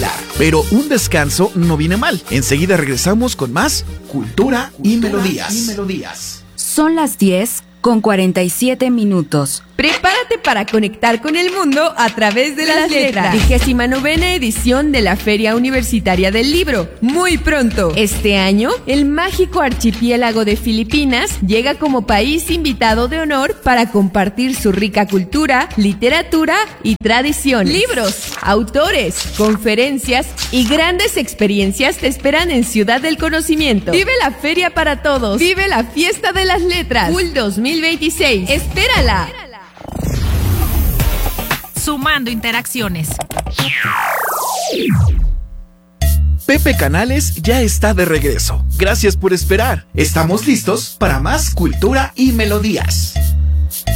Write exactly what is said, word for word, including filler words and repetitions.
bailar. Pero un descanso no viene mal. Enseguida regresamos con más Cultura, Cultura y, melodías. y melodías. Son las diez con cuarenta y siete minutos. Prepárate para conectar con el mundo a través de las letras. Vigésima novena edición de la Feria Universitaria del Libro. Muy pronto. Este año, el mágico archipiélago de Filipinas llega como país invitado de honor para compartir su rica cultura, literatura y tradiciones. Libros, autores, conferencias y grandes experiencias te esperan en Ciudad del Conocimiento. Vive la feria para todos. Vive la fiesta de las letras. U L dos mil veintiséis. ¡Espérala! Sumando interacciones. Pepe Canales ya está de regreso. Gracias por esperar. Estamos listos para más Cultura y Melodías.